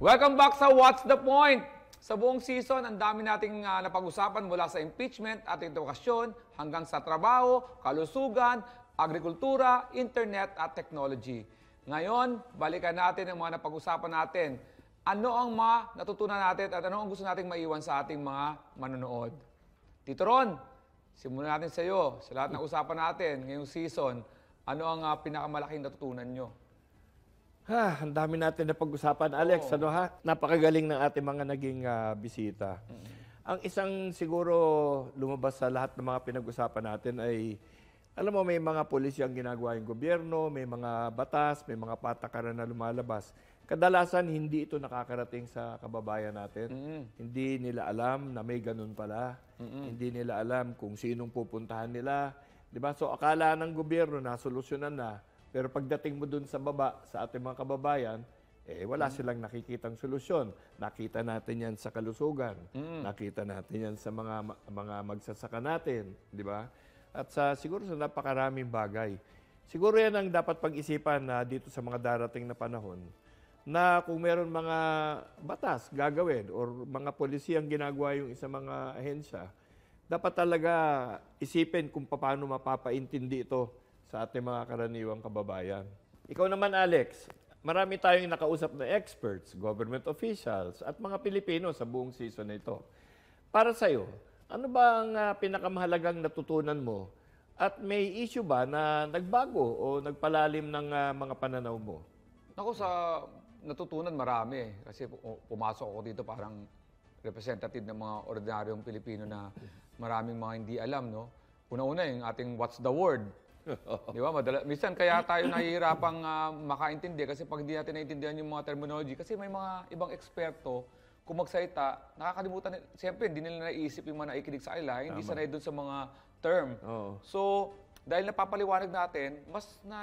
Welcome back sa What's the Point? Sa buong season, ang dami nating napag-usapan mula sa impeachment at edukasyon hanggang sa trabaho, kalusugan, agrikultura, internet at technology. Ngayon, balikan natin ang mga napag-usapan natin. Ano ang mga natutunan natin at ano ang gusto nating maiwan sa ating mga manonood? Tito Ron, simulan natin sa iyo. Sa lahat ng usapan natin ngayong season, ano ang pinakamalaking natutunan nyo? Ang dami natin na pag-usapan, Alex. Ano ha? Napakagaling ng ating mga naging bisita. Ang isang siguro lumabas sa lahat ng mga pinag-usapan natin ay, alam mo, may mga polisi ang ginagawa yung gobyerno, may mga batas, may mga patakaran na lumalabas. Kadalasan, hindi ito nakakarating sa kababayan natin. Hindi nila alam na may ganun pala. Hindi nila alam kung sinong pupuntahan nila. Diba? So, akala ng gobyerno na solusyonan na. Pero pagdating mo dun sa baba, sa ating mga kababayan, wala silang nakikitang solusyon. Nakita natin yan sa kalusugan. Nakita natin yan sa mga magsasaka natin. Di ba? At siguro sa napakaraming bagay. Siguro yan ang dapat pag-isipan na dito sa mga darating na panahon na kung meron mga batas gagawin or mga polisi ang ginagawa yung isa mga ahensya, dapat talaga isipin kung paano mapapaintindi ito sa ating mga karaniwang kababayan. Ikaw naman, Alex, marami tayong nakausap na experts, government officials, at mga Pilipino sa buong season na ito. Para sa'yo, ano ba ang pinakamahalagang natutunan mo? At may issue ba na nagbago o nagpalalim ng mga pananaw mo? Ako sa natutunan marami. Kasi pumasok ako dito parang representative ng mga ordinaryong Pilipino na maraming mga hindi alam, no? Una-una yung ating what's the word. Di ba? Minsan kaya tayo nahihirapang makaintindi kasi pag hindi natin naintindihan yung mga terminology, kasi may mga ibang eksperto, kung magsalita, nakakalimutan, siyempre hindi nila naiisip yung mga naikinig sa kanila, hindi sanay doon sa mga term. Oo. So, dahil napapaliwanag natin, mas